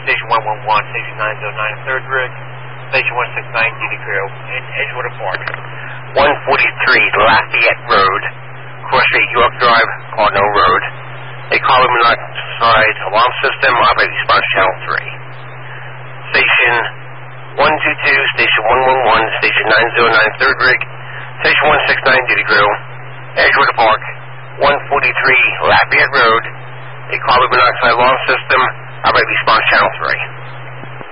Station 111, Station 909, third rig, Station 169, Duty Crew, in Edgewater Park. 143 Lafayette Road, Cross Street, York Drive, Cardinal Road. A carbon monoxide alarm system, operating response channel 3. Station 122, Station 111, Station 909, third rig, Station 169, Duty Crew, Edgewater Park, 143 Lafayette Road. A carbon monoxide alarm system, operating response channel 3.